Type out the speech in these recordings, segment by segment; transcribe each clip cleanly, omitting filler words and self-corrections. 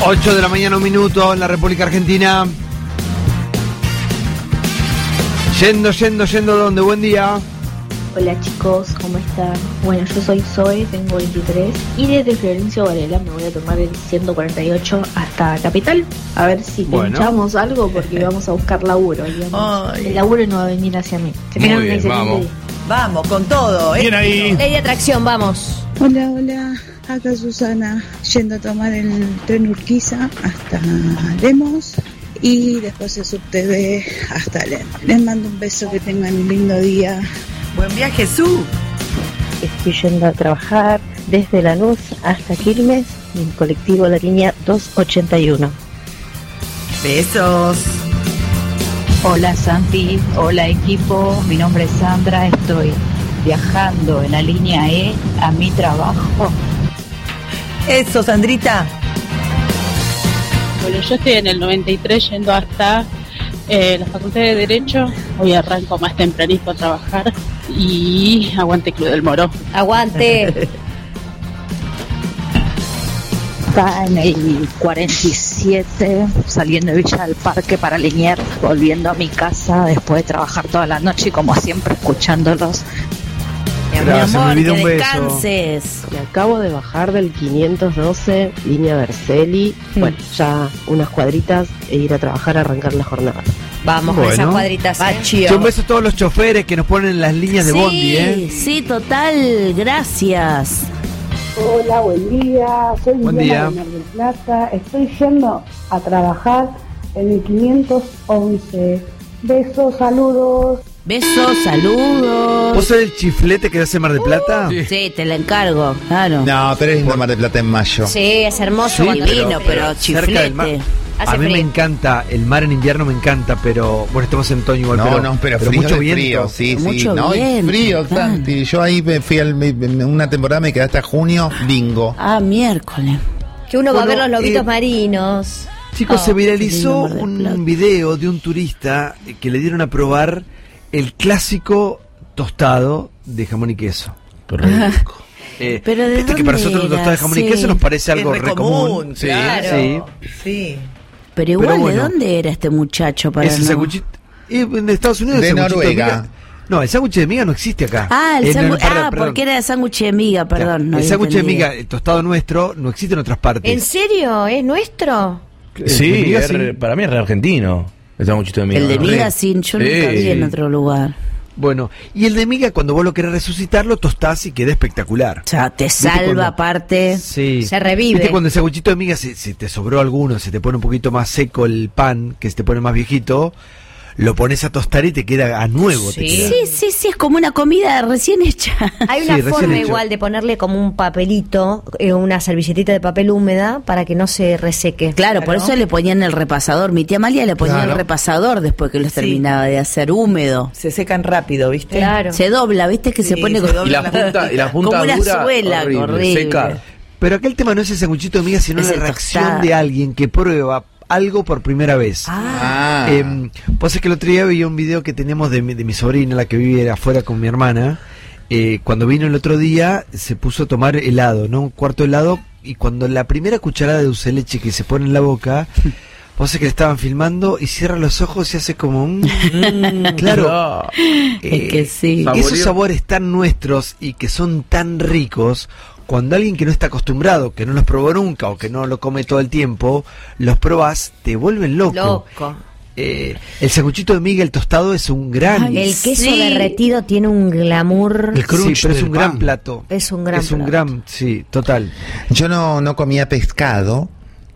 8 de la mañana, 1 minuto en la República Argentina. Yendo donde. Buen día. Hola chicos, ¿cómo están? Bueno, yo soy Zoe, tengo 23 y desde Florencio Varela me voy a tomar el 148 hasta Capital. A ver si pinchamos algo porque vamos a buscar laburo, digamos. El laburo no va a venir hacia mí. Que tengan un excelente día. Vamos, con todo. Bien ahí. Ley de atracción, vamos. Hola, acá Susana, yendo a tomar el tren Urquiza hasta Lemos y después el subtv hasta Lem. Les mando un beso, que tengan un lindo día. Buen viaje, Su. Estoy yendo a trabajar desde Lanús hasta Quilmes en colectivo la línea 281. Besos. Hola Santi, hola equipo, mi nombre es Sandra, estoy viajando en la línea E a mi trabajo. Eso, Sandrita. Bueno, yo estoy en el 93 yendo hasta la Facultad de Derecho. Hoy arranco más tempranito a trabajar y aguante Club del Moro. Aguante. Está en el 47, saliendo de Villa del Parque para Liniers, volviendo a mi casa después de trabajar toda la noche y como siempre escuchándolos. Gracias, mi amor, me olvidé que un beso. descanses. Me acabo de bajar del 512, línea Vercelli. Bueno, ya unas cuadritas e ir a trabajar, a arrancar la jornada. Vamos con esas cuadritas. Un beso a todos los choferes que nos ponen las líneas de bondi, Sí, total, gracias. Hola, buen día, soy Buen día. de Mar del Plata, estoy yendo a trabajar en el 511. Besos, saludos. Besos, saludos. ¿Vos sos el chiflete que hace Mar del Plata? Sí, te la encargo, claro. No, pero es lindo Mar del Plata en mayo. Sí, es hermoso, Sí, divino, pero cerca del mar. chiflete. A Hace mí me frío. encanta, el mar en invierno me encanta, pero bueno, estamos en otoño igual, pero frío mucho de viento. frío, sí, Mucho no, viento, frío, claro. Santi. Yo ahí me fui una temporada, me quedé hasta junio, bingo. Ah, miércoles. Que uno va a ver Bueno, los lobitos marinos. Chicos, se qué viralizó lindo Mar del Plata. un video de un turista que le dieron a probar el clásico tostado de jamón y queso. Pero ¿de viste que para dónde nosotros el tostado de era? jamón y Sí. queso nos parece algo Es re común. Sí, claro. Sí. Sí. Pero igual, Pero bueno. ¿de dónde era este muchacho para Ese no? sanguchito. En Estados Unidos De el sanguchito Noruega. miga. No, el sándwich de miga no existe acá. Ah, Perdón. porque era el sándwich de miga, perdón. no el había sándwich de entendido. miga, el tostado nuestro, no existe en otras partes. ¿En serio? ¿Es nuestro? Sí, El de miga, para mí es re argentino. El sanguchito de miga. El de ¿no? miga, sí, yo nunca vi en otro lugar. Bueno, y el de miga, cuando vos lo querés resucitar, lo tostás y queda espectacular. O sea, te ¿Viste salva cuando- aparte. Sí. Se revive. Viste cuando el sanguchito de miga se te sobró alguno, se te pone un poquito más seco el pan, que se te pone más viejito, lo pones a tostar y te queda a nuevo. Sí. Te queda. Sí, es como una comida recién hecha. Hay Sí, una recién forma hecho. igual de ponerle como un papelito, una servilletita de papel húmeda para que no se reseque. Claro, por eso le ponían el repasador. Mi tía Amalia le ponía Claro. el repasador después que los Sí. terminaba de hacer húmedo. Se secan rápido, ¿viste? Claro. Se dobla, ¿viste? Que se Sí, pone se como, dobla Y la punta como una dura, suela, horrible. seca. Pero acá el tema no es el sanguchito de miga, sino Es la el reacción tostado. de alguien que prueba algo por primera vez. Ah. Pues es que el otro día vi un video que teníamos de mi sobrina, la que vive afuera con mi hermana. Cuando vino el otro día, se puso a tomar helado, ¿no? Un cuarto de helado, y cuando la primera cucharada de dulce de leche que se pone en la boca, vos es que le estaban filmando y cierra los ojos y hace como un... Claro. Es que sí. Esos sabores tan nuestros y que son tan ricos, cuando alguien que no está acostumbrado, que no los probó nunca o que no lo come todo el tiempo, los probás, te vuelven loco. Loco. El sanguchito de miga, el tostado, es un gran... El queso derretido tiene un glamour. El crunch, pero es del un gran pan. plato. Es un gran Es un plato. gran, sí, total. Yo no comía pescado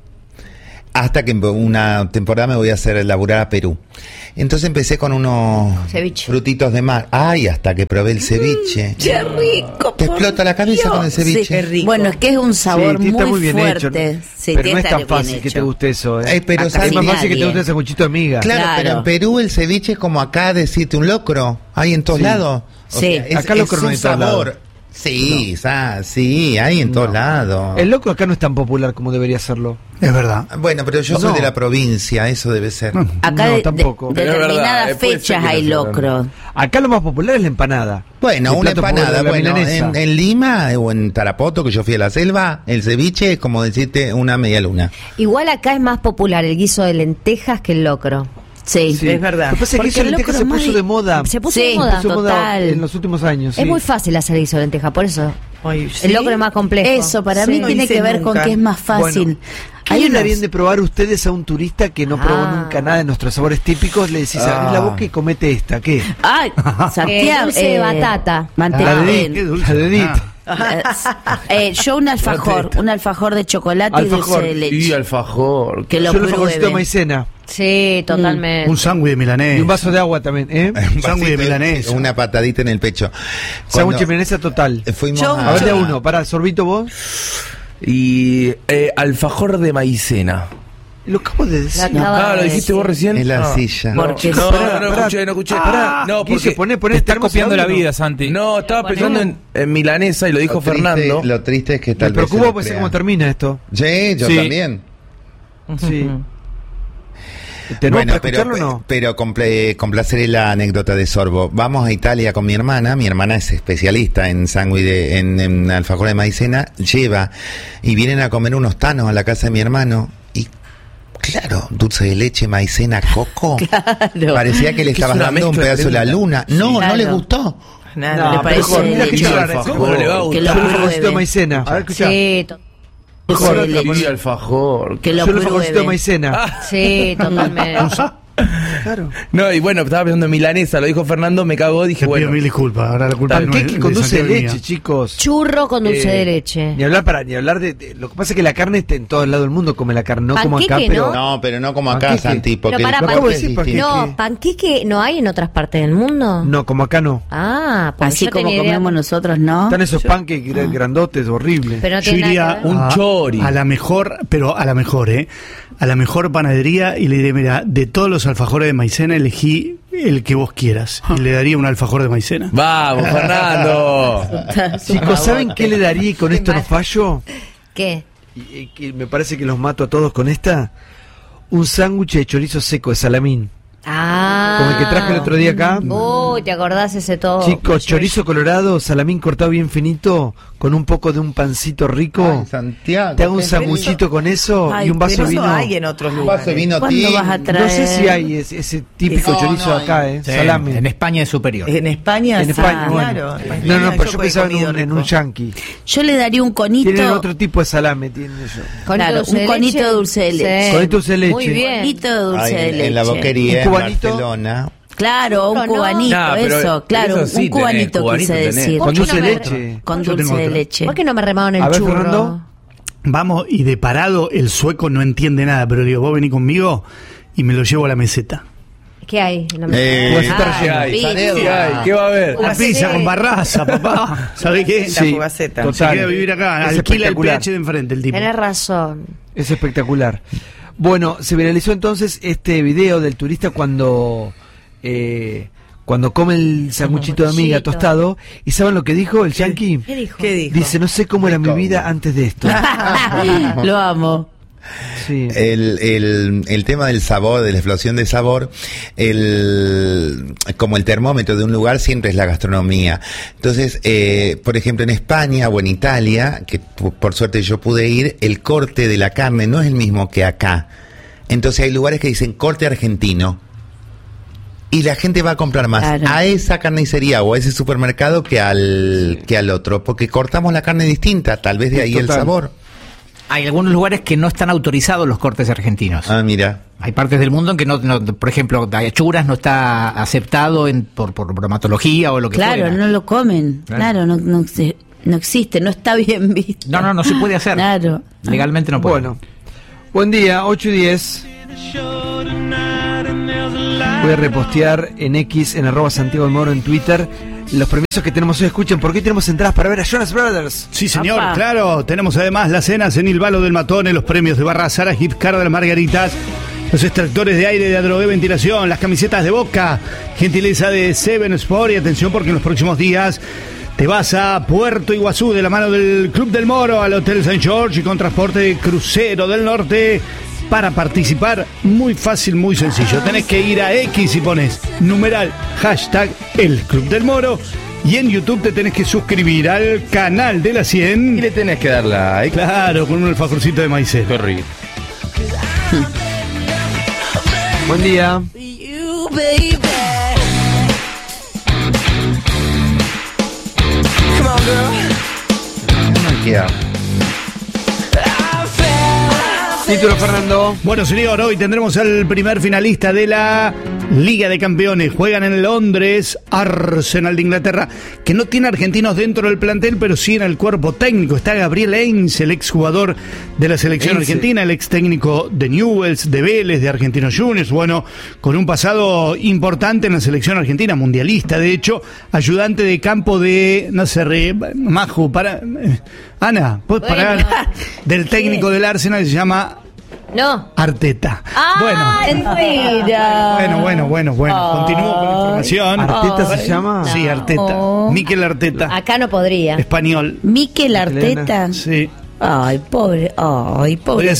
hasta que una temporada me voy a hacer laburar a Perú. Entonces empecé con unos Ceviche. frutitos de mar. Ay, hasta que probé el ceviche. ¡Qué rico! Te por explota la cabeza Dios. con el ceviche. Sí. Qué rico. Bueno, es que es un sabor Sí, está muy bien fuerte. hecho. Sí, Pero tiene no es que tan estar bien fácil que te hecho. guste eso. Pero Acá ¿sabes? Es más fácil que te nadie. guste el sanguchito de miga. Claro, Claro. pero en Perú el ceviche es como acá decirte un locro. Hay en todos Sí. lados. O Sí. sea, Acá locro no un hay en todos sabor. lados. Sí, sí, hay en todos lados. El locro acá no es tan popular como debería serlo. Es verdad. Bueno, pero yo soy de la provincia, eso debe ser. Acá No, de tampoco. determinadas Puede ser fechas que hay no sea locro. Acá lo más popular es la empanada. Bueno, El una plato empanada, popular, la bueno, milanesa. en Lima o en Tarapoto, que yo fui a la selva, el ceviche es como decirte una media luna. Igual acá es más popular el guiso de lentejas que el locro. Sí, Sí. es verdad. Lo que pasa es que Porque eso el lenteja locro se es más puso de moda. Se puso Sí, de moda, puso de moda total. en los últimos años. Es sí. muy fácil hacer guiso de lenteja, por eso. Ay, El locro es más complejo. Eso, para Sí. mí tiene hice que ver nunca. con que es más fácil. Bueno, ¿qué Hay le unos- darían de probar ustedes a un turista que no probó nunca nada de nuestros sabores típicos? Le decís, abrí la boca y comete esta, ¿qué? Ay, Santiago, Dulce de batata. manteca. La qué de dulce. la dedito. Yo un alfajor de chocolate y Alfajor. dulce de leche. Y alfajor. Que lo Yo lo favorito de prueben. maicena. Sí, totalmente. Un sándwich de milanés. Y un vaso de agua también, ¿eh? Un sándwich de vasito, milanesa. una patadita en el pecho. Sándwich de milanesa total. Fuimos A ver de a uno. Para, sorbito vos. Y alfajor de maicena. Lo acabo de decir. La acaba Ah, ¿lo de dijiste decir. vos recién? en la Ah. silla. Porque No, Pará, no pará. escuché. Pará, No, Guille, porque poné Te está ¿tenemos copiando la audio o no? vida, Santi. no, estaba pensando en milanesa y lo dijo Lo triste- Fernando. Lo triste es que Me tal vez preocupo se lo porque sé crea. cómo termina esto. Sí, yo Sí. también. Sí. ¿Tenemos Bueno, para escucharlo o no? pero complaceré la anécdota de Sorbo. Vamos a Italia con mi hermana es especialista en sándwich en alfajor de maicena, lleva y vienen a comer unos tanos a la casa de mi hermano y claro, dulce de leche, maicena, coco. Claro. Parecía que le Que estabas es una dando un mezcla pedazo de la tremenda. luna. No, claro. no le gustó. Nada, No, le pero parece mejor, mira que delicioso. yo alfajor le va a Que gustar. lo Yo lo favorito de prueben. maicena. A ver, escuchá. Sí, Dulce de Y leche. alfajor. Que lo Yo lo favorito de prueben. maicena. sí, totalmente. Claro. No, y bueno, estaba pensando en milanesa, lo dijo Fernando, me cagó, dije, Te pido bueno. mil disculpas. Ahora la culpa no es Panqueque con de dulce de Santiago y leche, mía. chicos. Churro con dulce de leche. Ni hablar de lo que pasa es que la carne está en todo el lado del mundo, come la carne, no como acá, Panqueque, pero ¿no? No, pero no como acá, Panqueque. Santi, porque Pero pará, el acabo de es decir distinto. panqueque. No, panqueque no hay en otras partes del mundo. no, como acá no. Ah, pues Así yo como tenía idea. comemos nosotros, ¿no? Están esos pancakes grandotes, horribles. Pero no Yo tiene iría nada que ver. Un chori. a la mejor, pero a la mejor, a la mejor panadería y le diré, mira, de todos los alfajores de maicena elegí el que vos quieras y le daría un alfajor de maicena. Vamos, Fernando. Chicos, ¿saben qué le daría y con esto no fallo? ¿Qué? Y que me parece que los mato a todos con esta. Un sándwich de chorizo seco de salamín. Ah. Como el que traje el otro día acá. Uy, ¿te acordás ese todo? Chicos, chorizo colorado, salamín cortado bien finito, con un poco de un pancito rico. Ay, Santiago. Te hago un qué sanguchito con eso Ay, y un vaso pero de eso vino. hay en otros rico. Un lugares. vaso de vino ¿Cuándo tinto. vas a traer? No sé si hay ese típico No, chorizo no hay. acá, salame. En España es superior. En España, En sí, España, bueno. claro. En No, España no, pero yo he pensaba comido en un rico. yankee. Yo le daría un conito. Tienen otro tipo de salame, tienen eso. Claro, un conito de dulce de leche. Sí. Conito dulce de leche. Muy bien. Conito de dulce Ay, de leche. en la boquería Un en cubanito. Barcelona. Claro, un No, no. cubanito, Nah, pero eso, claro, eso sí un cubanito tenés, cubanito quise tenés. decir. Con ¿Por qué dulce no de me- leche. Con Yo dulce tengo de otra. leche. ¿Por qué no me remaban el A ver, churro? Fernando. Vamos, y de parado el sueco no entiende nada, pero le digo, vos vení conmigo y me lo llevo a la meseta. ¿Qué hay? No Pues está ¿Qué relleno. hay? pizza. ¿Qué hay? ¿Qué va a haber? Una pizza con barraza, papá. ¿Sabés qué? La Sí, fugaceta. Se total. queda a vivir acá, Es alquila el espectacular. PH de enfrente el tipo. Tenés razón. Es espectacular. Bueno, se viralizó entonces este video del turista cuando come el sanguchito de amiga Sanguchito. tostado. ¿Y saben lo que dijo el yankee? ¿Qué dijo? ¿Qué dijo? Dice, no sé cómo era mi vida antes de esto. Lo amo. Sí. El tema del sabor, de la explosión de sabor, como el termómetro de un lugar siempre es la gastronomía. Entonces, por ejemplo, en España o en Italia, que por suerte yo pude ir, el corte de la carne no es el mismo que acá. Entonces hay lugares que dicen corte argentino. Y la gente va a comprar más Claro. a esa carnicería o a ese supermercado que al otro, porque cortamos la carne distinta, tal vez de ahí el Total. sabor. Hay algunos lugares que no están autorizados los cortes argentinos. Ah, mira. Hay partes del mundo en que no, por ejemplo, de achuras no está aceptado por bromatología o lo que Claro, fuera. no lo comen. Claro. Claro, no existe, no está bien visto. No se puede hacer. Claro. Legalmente no puede. Bueno, buen día, 8:10. Voy a repostear en X, en @Santiago del Moro, en Twitter, los permisos que tenemos hoy. Escuchen, ¿por qué tenemos entradas para ver a Jonas Brothers? Sí, señor, Apa. claro. Tenemos además las cenas en Il Balo del Matone, los premios de Barra Sara, Gift Card de las Margaritas, los extractores de aire de Adrogué Ventilación, las camisetas de Boca, gentileza de Seven Sport. Y atención, porque en los próximos días Te vas a Puerto Iguazú de la mano del Club del Moro al Hotel St. George y con transporte de crucero del norte. Para participar, muy fácil, muy sencillo. Tenés que ir a X y pones numeral hashtag el Club del Moro. Y en YouTube te tenés que suscribir al canal de la 100. Y le tenés que dar like. Claro, con un alfajorcito de maicena. Qué rico. Buen día. Título, Fernando. Bueno, señor, hoy tendremos al primer finalista de la Liga de Campeones. Juegan en Londres, Arsenal de Inglaterra, que no tiene argentinos dentro del plantel, pero sí en el cuerpo técnico. Está Gabriel Heinze, el exjugador de la selección argentina, el ex técnico de Newell's, de Vélez, de Argentinos Juniors. Bueno, con un pasado importante en la selección argentina, mundialista, de hecho, ayudante de campo de, no sé, Majo, para... Ana, ¿puedes parar? Del técnico del Arsenal, se llama... No. Arteta. Mentira. Bueno. Continúo con la información. ¿Arteta se llama? Sí, Arteta. Mikel Arteta. Acá no podría. Español. Mikel Arteta. Sí. Ay, pobrecito. Podría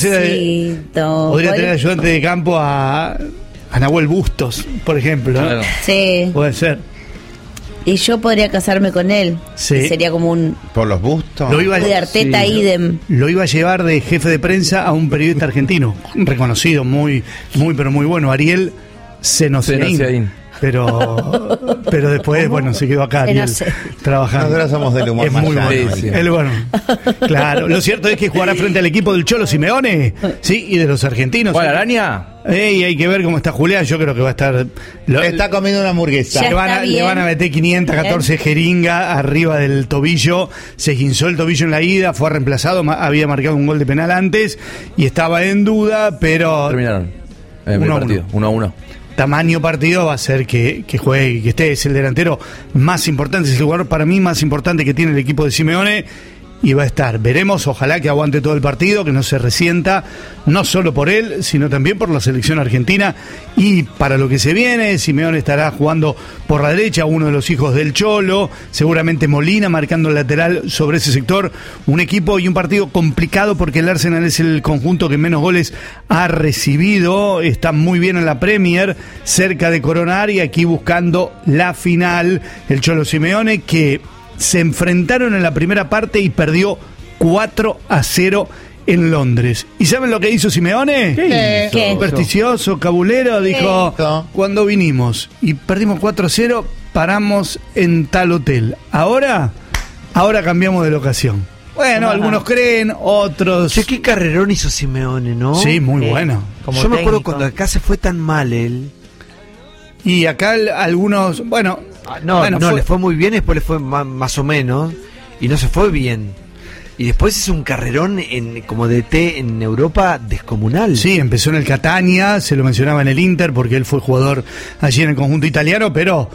tener ayudante de campo a Nahuel Bustos, por ejemplo. Claro. Sí. Puede ser. Y yo podría casarme con él. Sí. Sería como un... Por los bustos. De Arteta idem. Lo iba a llevar de jefe de prensa a un periodista argentino, reconocido, muy bueno, Ariel Senosiaín. Pero después, bueno, se quedó acá Ariel, trabajando. Nosotros somos del humor es muy mayano, bueno. sí. Bueno. Claro, lo cierto es que jugará frente al equipo del Cholo Simeone, sí, y de los argentinos. ¿Juega la araña? Hay que ver cómo está Julián, yo creo que va a estar... Está comiendo una hamburguesa. Le van a meter 514 jeringa arriba del tobillo. Se guinzó el tobillo en la ida, fue reemplazado, había marcado un gol de penal antes y estaba en duda, pero... Terminaron el partido, 1-1. Tamaño partido va a ser que juegue y que esté. Es el delantero más importante, es el jugador para mí más importante que tiene el equipo de Simeone. Y va a estar, veremos, ojalá que aguante todo el partido, que no se resienta, no solo por él, sino también por la selección argentina. Y para lo que se viene, Simeone estará jugando por la derecha, uno de los hijos del Cholo, seguramente Molina marcando el lateral sobre ese sector. Un equipo y un partido complicado porque el Arsenal es el conjunto que menos goles ha recibido, está muy bien en la Premier, cerca de coronar y aquí buscando la final. El Cholo Simeone que... se enfrentaron en la primera parte y perdió 4-0 en Londres. ¿Y saben lo que hizo Simeone? ¿Qué? Supersticioso, cabulero, dijo, cuando vinimos y perdimos 4-0, paramos en tal hotel. Ahora cambiamos de locación. Bueno, algunos creen, otros... Che, qué carrerón hizo Simeone, ¿no? Sí, muy bueno. Yo me acuerdo cuando acá se fue tan mal él. Y acá algunos, bueno... le fue muy bien, después le fue más o menos, y no se fue bien. Y después hizo un carrerón como DT en Europa descomunal. Sí, empezó en el Catania, se lo mencionaba en el Inter, porque él fue jugador allí en el conjunto italiano, pero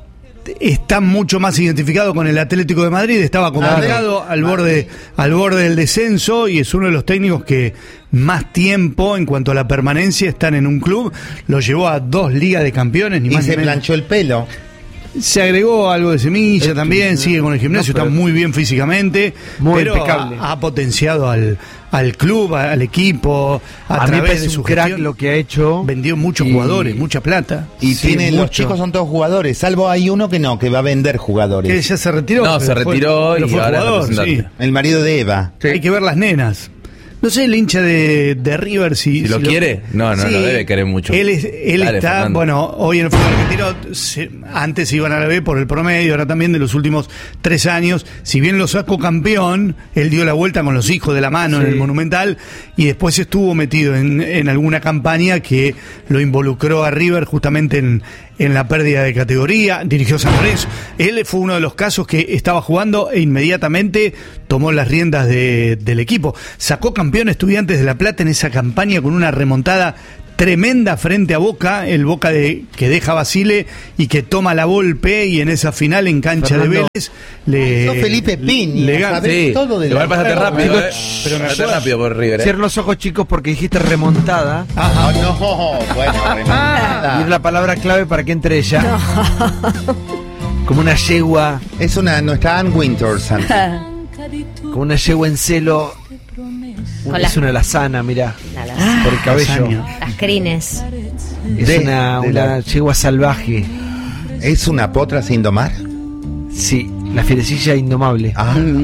está mucho más identificado con el Atlético de Madrid, estaba convocado al borde del descenso y es uno de los técnicos que más tiempo en cuanto a la permanencia están en un club, lo llevó a 2 Ligas de Campeones, ni más ni menos. Y se planchó el pelo. Se agregó algo de semilla también, sigue con el gimnasio, está muy bien físicamente, pero impecable. Ha potenciado al club, al equipo, a través de su crack gestión. Lo que ha hecho. Vendió muchos jugadores, mucha plata. Y los chicos son todos jugadores, salvo hay uno que va a vender jugadores. Que ya se retiró. No, se retiró y fue ahora jugador, sí. El marido de Eva. Sí. Hay que ver las nenas. No sé, el hincha de River si lo quiere. No lo debe querer mucho. Él Dale, está, Fernando. bueno, hoy en el fútbol argentino, antes se iban a la B por el promedio, ahora también de los últimos 3 años. Si bien lo sacó campeón, él dio la vuelta con los hijos de la mano en el Monumental y después estuvo metido en alguna campaña que lo involucró a River justamente en la pérdida de categoría, dirigió San Lorenzo. Él fue uno de los casos que estaba jugando e inmediatamente tomó las riendas del equipo. Sacó campeón Estudiantes de La Plata en esa campaña con una remontada tremenda frente a Boca, el Boca que deja Basile y que toma la Volpe, y en esa final en cancha Fernando. de Vélez Sos Felipe Piñi, le gana. sabés todo de Igual pasaste rápido, pero me pasaste acuerdo. rápido por River, Cierra los ojos, chicos, porque dijiste remontada. bueno, remontada. Y es la palabra clave para que entre ella. Como una yegua. Es no está Ann Wintour, Como una yegua en celo. Es una alazana, mirá. Por el cabello. Las crines. Es una yegua salvaje. ¿Es una potra sin domar? Sí, la fierecilla indomable.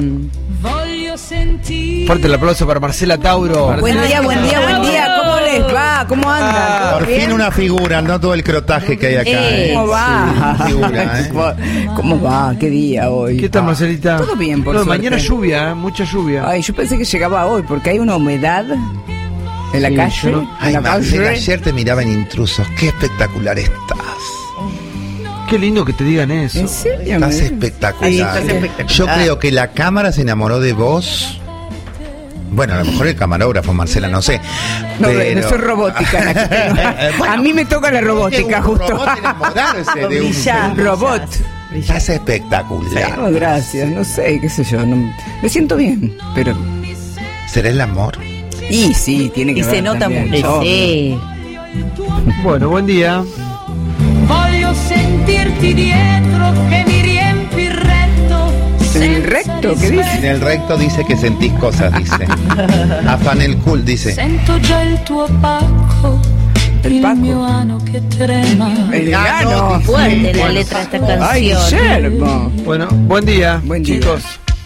Fuerte el aplauso para Marcela Tauro. Buen día. ¿Cómo les va? ¿Cómo andan? Por fin una figura, no todo el crotaje que hay acá. ¿Cómo va? Sí, figura, ¿Cómo va? ¿Qué día hoy? ¿Qué tal, Marcelita? Todo bien, por suerte. Mañana lluvia, mucha lluvia. Ay, yo pensé que llegaba hoy porque hay una humedad en la calle. Ay, Marcela, ayer te miraba en Intrusos. Qué espectacular estás. Qué lindo que te digan eso. ¿En serio? Estás espectacular. Yo creo que la cámara se enamoró de vos. Bueno, a lo mejor el camarógrafo, Marcela, no sé. No, no soy robótica. Bueno, a mí me toca la robótica, justo. Robot enamorarse de un robot. Estás espectacular. No, gracias, no sé, qué sé yo. Me siento bien, pero... ¿Será el amor? Y sí, tiene que ver. Y se nota también. mucho. Sí. Bueno, buen día. Voglio sentirti dietro che mi riempi il recto. ¿En el recto? ¿Qué dice? En el recto dice que sentís cosas, dice. Afanel Cool dice. Sento già il tuo pacco. Il mio ano che trema. El ano. Fuerte la letra de esta canción. Ay, Guillermo. Bueno, buen día, chicos.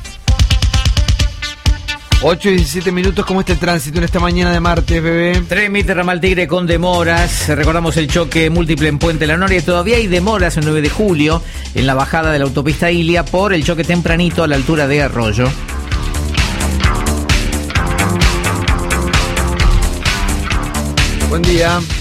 8:17, ¿cómo está el tránsito en esta mañana de martes, bebé? Transmite Ramal Tigre con demoras. Recordamos el choque múltiple en Puente La Noria. Todavía hay demoras el 9 de julio en la bajada de la autopista Ilia por el choque tempranito a la altura de Arroyo. Buen día.